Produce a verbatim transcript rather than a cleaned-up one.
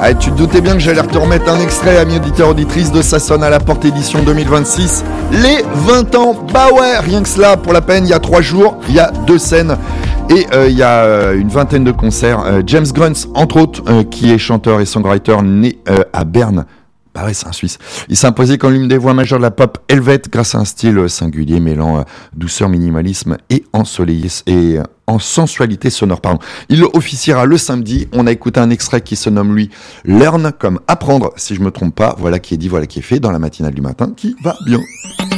Ah, tu te doutais bien que j'allais te remettre un extrait, amis auditeurs auditrices, de Ça sonne à la porte édition deux mille vingt-six. Les vingt ans, bah ouais, rien que cela, pour la peine, il y a trois jours, il y a deux scènes. Et euh, il y a euh, une vingtaine de concerts. Euh, James Grunts, entre autres, euh, qui est chanteur et songwriter né euh, à Berne. Bah ouais, c'est un Suisse. Il s'est imposé comme l'une des voix majeures de la pop helvète grâce à un style singulier mêlant euh, douceur, minimalisme et ensoleillé et euh, en sensualité sonore. Pardon. Il officiera le samedi. On a écouté un extrait qui se nomme lui Learn, comme apprendre, si je me trompe pas. Voilà qui est dit, voilà qui est fait dans la matinale du matin, qui va bien.